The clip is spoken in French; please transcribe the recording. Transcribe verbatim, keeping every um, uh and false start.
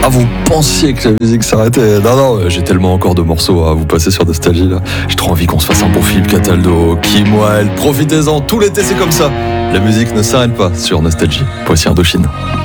Ah, vous pensiez que la musique s'arrêtait? Non, non, j'ai tellement encore de morceaux à vous passer sur Nostalgie là. J'ai trop envie qu'on se fasse un bon Philippe Cataldo, Kim Wilde. Profitez-en, tout l'été c'est comme ça. La musique ne s'arrête pas sur Nostalgie. Voici Indochine.